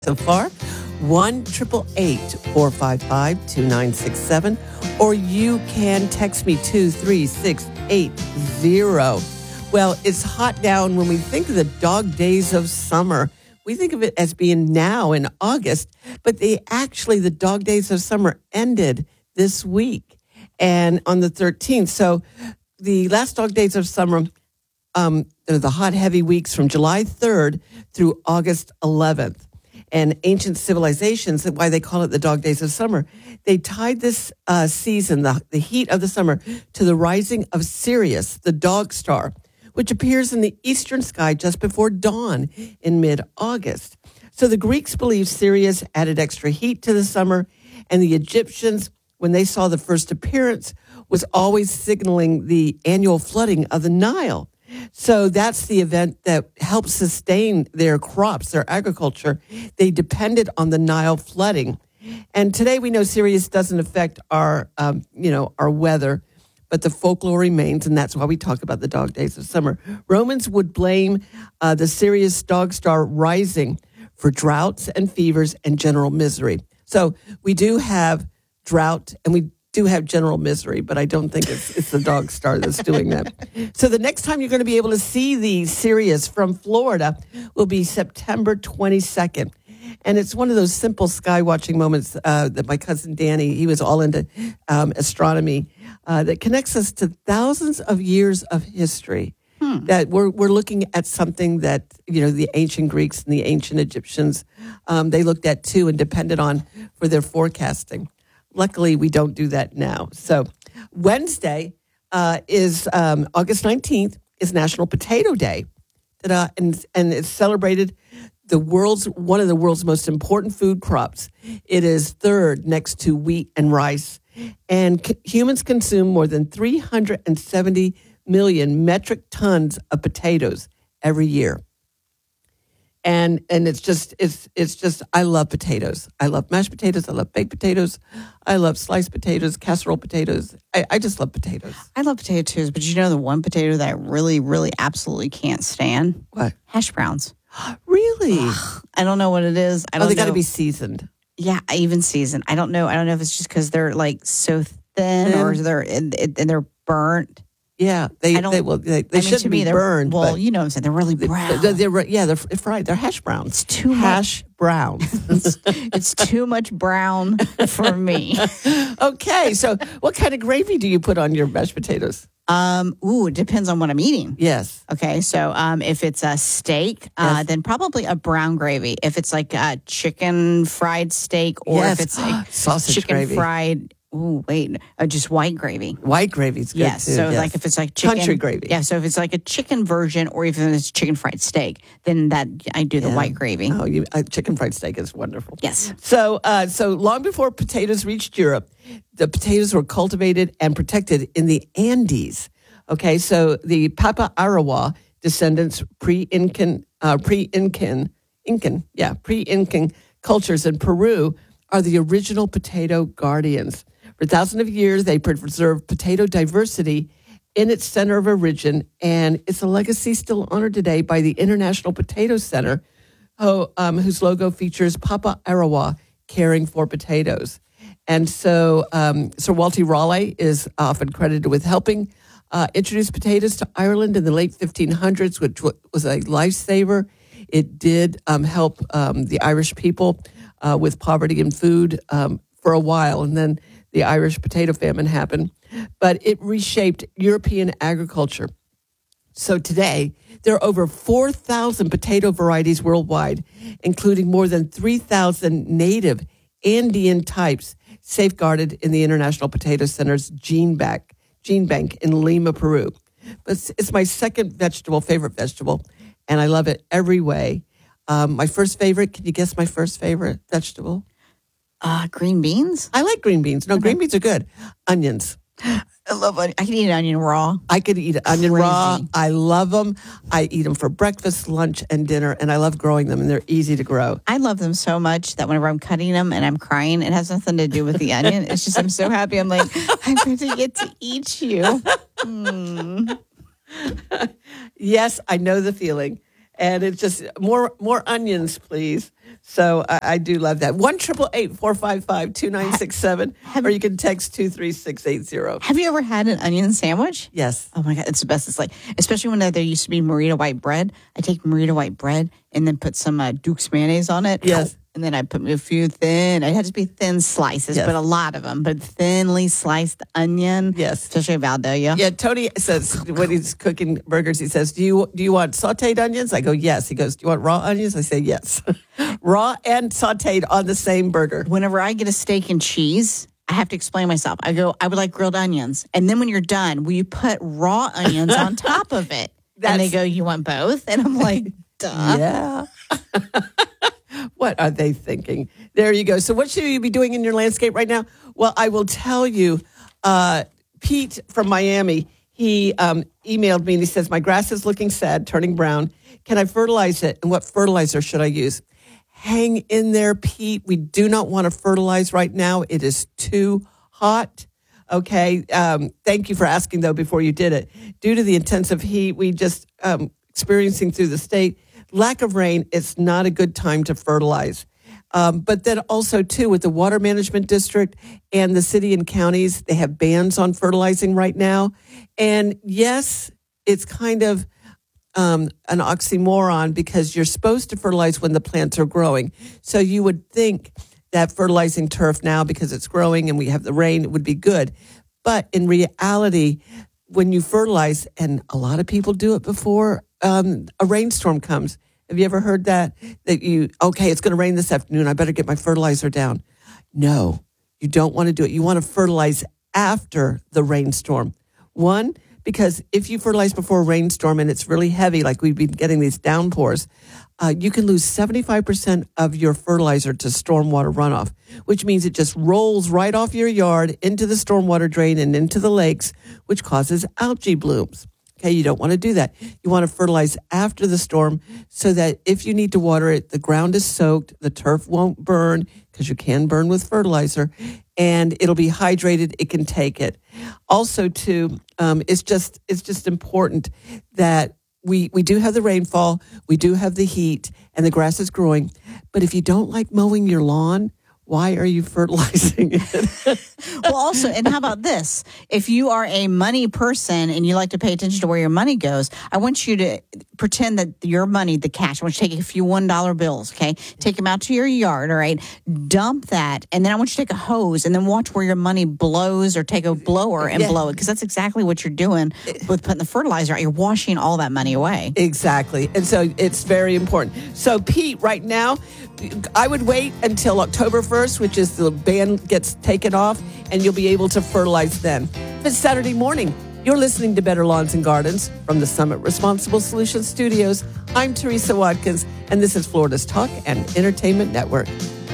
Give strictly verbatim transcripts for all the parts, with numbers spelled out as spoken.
So far, one triple eight four five five two nine six seven, or you can text me two three six eight zero. Well, it's hot down. When we think of the dog days of summer, we think of it as being now in August, but they actually, the dog days of summer ended this week and on the thirteenth. So the last dog days of summer, um, they're the hot, heavy weeks from July third through August eleventh. And ancient civilizations, why they call it the dog days of summer, they tied this uh, season, the, the heat of the summer, to the rising of Sirius, the dog star, which appears in the eastern sky just before dawn in mid-August. So the Greeks believed Sirius added extra heat to the summer, and the Egyptians, when they saw the first appearance, was always signaling the annual flooding of the Nile. So that's the event that helped sustain their crops, their agriculture. They depended on the Nile flooding. And today we know Sirius doesn't affect our, um, you know, our weather, but the folklore remains, and that's why we talk about the dog days of summer. Romans would blame uh, the Sirius dog star rising for droughts and fevers and general misery. So we do have drought, and we do have general misery, but I don't think it's it's the dog star that's doing that. So the next time you're going to be able to see the Sirius from Florida will be September twenty-second. And it's one of those simple sky watching moments uh, that my cousin Danny, he was all into um, astronomy, uh, that connects us to thousands of years of history. Hmm. That we're we're looking at something that, you know, the ancient Greeks and the ancient Egyptians, um, they looked at too and depended on for their forecasting. Luckily, we don't do that now. So Wednesday uh, is um, August nineteenth is National Potato Day. Ta-da. And, and it's celebrated the world's one of the world's most important food crops. It is third next to wheat and rice. And c- humans consume more than three hundred seventy million metric tons of potatoes every year. And and it's just it's it's just I love potatoes. I love mashed potatoes. I love baked potatoes. I love sliced potatoes, casserole potatoes. I, I just love potatoes. I love potatoes, but you know the one potato that I really, really, absolutely can't stand? What? Hash browns. Really? Ugh, I don't know what it is. I don't oh, they know. got to be seasoned. Yeah, even seasoned. I don't know. I don't know if it's just because they're like so thin, Thin? or they're and, and they're burnt. Yeah, they I don't- they well they, they I mean, shouldn't to me, be they're burned. Well, but you know what I'm saying. They're really brown. They're, they're yeah they're fried. They're hash browns. It's too much. hash browns. it's, it's too much brown for me. Okay, so what kind of gravy do you put on your mashed potatoes? Um, ooh, it depends on what I'm eating. Yes. Okay, so um, if it's a steak, uh, Yes. then probably a brown gravy. If it's like a chicken fried steak, or Yes. if it's like Sausage chicken gravy. fried, ooh, wait, uh, just white gravy. White gravy's good Yes, too. so yes. like if it's like chicken, country gravy. Yeah, so if it's like a chicken version, or even if it's chicken fried steak, then that I do the Yeah. white gravy. Oh, you, uh, chicken fried steak is wonderful. Yes. So, uh, so long before potatoes reached Europe, the potatoes were cultivated and protected in the Andes. Okay, so the Papa Arawa descendants, pre-Incan, uh, pre-Incan, Incan, yeah, pre-Incan cultures in Peru are the original potato guardians. For thousands of years, they preserved potato diversity in its center of origin, and it's a legacy still honored today by the International Potato Center, who, um, whose logo features Papa Arawa caring for potatoes. And so um, Sir Walter Raleigh is often credited with helping uh, introduce potatoes to Ireland in the late fifteen hundreds, which w- was a lifesaver. It did um, help um, the Irish people uh, with poverty and food um, for a while, and then the Irish potato famine happened. But it reshaped European agriculture. So today, there are over four thousand potato varieties worldwide, including more than three thousand native Andean types safeguarded in the International Potato Center's gene bank, gene bank in Lima, Peru. But it's, it's my second vegetable, favorite vegetable, and I love it every way. Um, my first favorite, can you guess my first favorite vegetable? Uh, green beans? I like green beans. No, green beans are good. Onions. I love onion. I can eat an onion raw. I could eat an onion Crazy. raw. I love them. I eat them for breakfast, lunch, and dinner, and I love growing them, and they're easy to grow. I love them so much that whenever I'm cutting them and I'm crying, it has nothing to do with the onion. It's just I'm so happy. I'm like, I'm going to get to eat you. Mm. Yes, I know the feeling. And it's just more more onions, please. So I, I do love that. one triple eight four five five two nine six seven, or you can text two three six eight zero. Have you ever had an onion sandwich? Yes. Oh my God, it's the best. It's like, especially when there used to be Marita white bread. I take Marita white bread and then put some uh, Duke's mayonnaise on it. Yes. And then I put a few thin, it had to be thin slices, Yes. but a lot of them, but thinly sliced onion. Yes. Especially Valdelia. Yeah, Tony says when he's cooking burgers, he says, do you do you want sauteed onions? I go, yes. He goes, do you want raw onions? I say, yes. Raw and sauteed on the same burger. Whenever I get a steak and cheese, I have to explain myself. I go, I would like grilled onions. And then when you're done, will you put raw onions on top of it? That's- and they go, you want both? And I'm like, duh. Yeah. What are they thinking? There you go. So what should you be doing in your landscape right now? Well, I will tell you, uh, Pete from Miami, he um, emailed me and he says, my grass is looking sad, turning brown. Can I fertilize it? And what fertilizer should I use? Hang in there, Pete. We do not want to fertilize right now. It is too hot. Okay. Um, thank you for asking, though, before you did it. Due to the intensive heat we just um, experiencing through the state, lack of rain, it's not a good time to fertilize. Um, but then also, too, with the Water Management District and the city and counties, they have bans on fertilizing right now. And yes, it's kind of um, an oxymoron because you're supposed to fertilize when the plants are growing. So you would think that fertilizing turf now because it's growing and we have the rain would be good. But in reality, when you fertilize, and a lot of people do it before um, a rainstorm comes. Have you ever heard that? That you, okay, it's going to rain this afternoon. I better get my fertilizer down. No, you don't want to do it. You want to fertilize after the rainstorm. One, because if you fertilize before a rainstorm and it's really heavy, like we've been getting these downpours, uh, you can lose seventy-five percent of your fertilizer to stormwater runoff, which means it just rolls right off your yard into the stormwater drain and into the lakes, which causes algae blooms. Okay, you don't want to do that. You want to fertilize after the storm so that if you need to water it, the ground is soaked, the turf won't burn because you can burn with fertilizer, and it'll be hydrated. It can take it. Also, too, um, it's just it's just important that we we do have the rainfall, we do have the heat, and the grass is growing. But if you don't like mowing your lawn, why are you fertilizing it? Well, also, and how about this? If you are a money person and you like to pay attention to where your money goes, I want you to pretend that your money, the cash, I want you to take a few one dollar bills, okay? Take them out to your yard, all right? Dump that, and then I want you to take a hose and then watch where your money blows, or take a blower and Yeah. blow it, because that's exactly what you're doing with putting the fertilizer out. You're washing all that money away. Exactly. And so it's very important. So, Pete, right now, I would wait until October first, which is the ban gets taken off, and you'll be able to fertilize then. It's Saturday morning. You're listening to Better Lawns and Gardens from the Summit Responsible Solutions Studios. I'm Teresa Watkins, and this is Florida's Talk and Entertainment Network.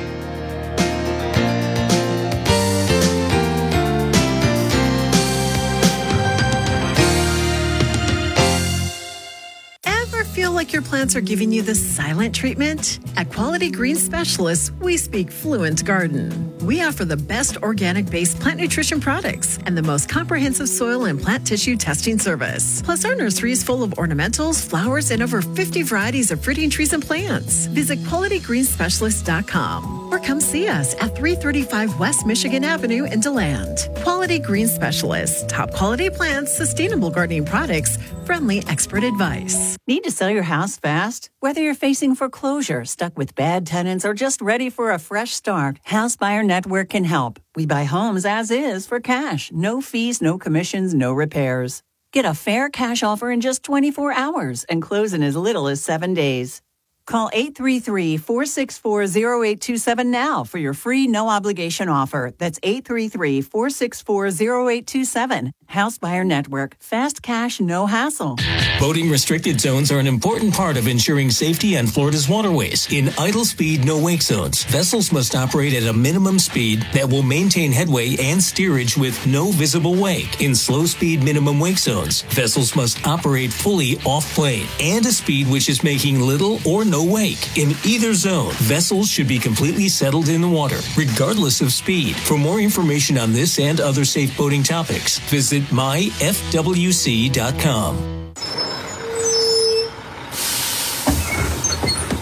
Feel like your plants are giving you the silent treatment? At Quality Green Specialists, we speak fluent garden. We offer the best organic-based plant nutrition products and the most comprehensive soil and plant tissue testing service. Plus, our nursery is full of ornamentals, flowers, and over fifty varieties of fruiting trees and plants. Visit quality green specialist dot com or come see us at three thirty-five West Michigan Avenue in DeLand. Quality Green Specialists, top quality plants, sustainable gardening products, friendly expert advice. Need to sell your house fast? Whether you're facing foreclosure, stuck with bad tenants, or just ready for a fresh start, House Buyer Network can help. We buy homes as is for cash. No fees, no commissions, no repairs. Get a fair cash offer in just twenty-four hours and close in as little as seven days. Call eight three three, four six four, zero eight two seven now for your free no-obligation offer. That's eight three three, four six four, zero eight two seven. House Buyer Network. Fast cash, no hassle. Boating restricted zones are an important part of ensuring safety on Florida's waterways. In idle speed, no wake zones, vessels must operate at a minimum speed that will maintain headway and steerage with no visible wake. In slow speed, minimum wake zones, vessels must operate fully off-plane and a speed which is making little or no wake. In either zone, vessels should be completely settled in the water, regardless of speed. For more information on this and other safe boating topics, visit my f w c dot com.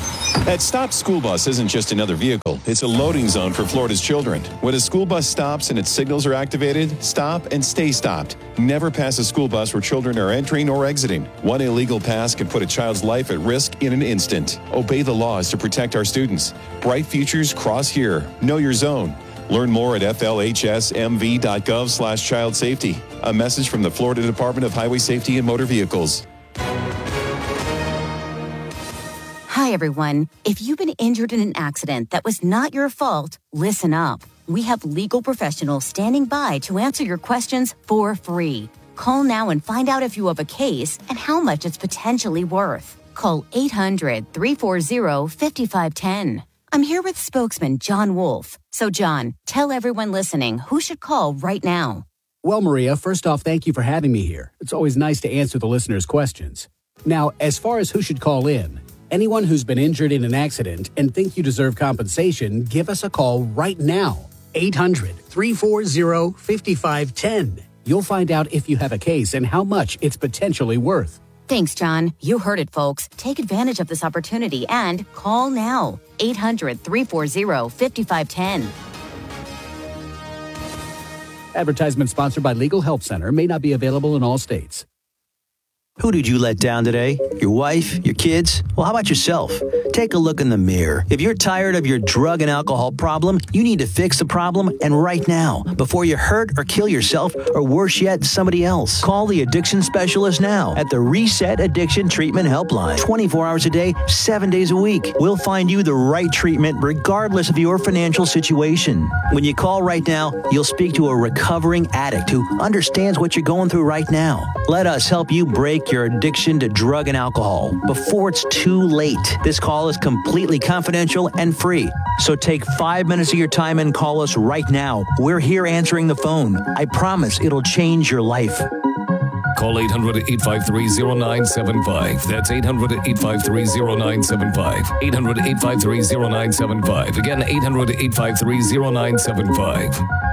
That stopped school bus isn't just another vehicle. It's a loading zone for Florida's children. When a school bus stops and its signals are activated, stop and stay stopped. Never pass a school bus where children are entering or exiting. One illegal pass can put a child's life at risk in an instant. Obey the laws to protect our students. Bright futures cross here. Know your zone. Learn more at f l h s m v dot gov slash child safety. A message from the Florida Department of Highway Safety and Motor Vehicles. Hi, everyone. If you've been injured in an accident that was not your fault, listen up. We have legal professionals standing by to answer your questions for free. Call now and find out if you have a case and how much it's potentially worth. Call eight hundred, three four zero, five five one zero. I'm here with spokesman John Wolf. So, John, tell everyone listening who should call right now. Well, Maria, first off, thank you for having me here. It's always nice to answer the listeners' questions. Now, as far as who should call in, anyone who's been injured in an accident and think you deserve compensation, give us a call right now. eight hundred, three four zero, five five one zero. You'll find out if you have a case and how much it's potentially worth. Thanks, John. You heard it, folks. Take advantage of this opportunity and call now. eight hundred, three four zero, five five one zero. Advertisement sponsored by Legal Help Center. May not be available in all states. Who did you let down today? Your wife? Your kids? Well, how about yourself? Take a look in the mirror. If you're tired of your drug and alcohol problem, you need to fix the problem, and right now, before you hurt or kill yourself, or worse yet, somebody else. Call the addiction specialist now at the Reset Addiction Treatment Helpline. twenty-four hours a day, seven days a week. We'll find you the right treatment regardless of your financial situation. When you call right now, you'll speak to a recovering addict who understands what you're going through right now. Let us help you break your addiction to drug and alcohol before it's too late. This call is completely confidential and free. So take five minutes of your time and call us right now. We're here answering the phone. I promise it'll change your life. Call eight hundred, eight five three, zero nine seven five. That's eight hundred, eight five three, zero nine seven five. eight hundred, eight five three, zero nine seven five. Again, eight hundred, eight five three, zero nine seven five.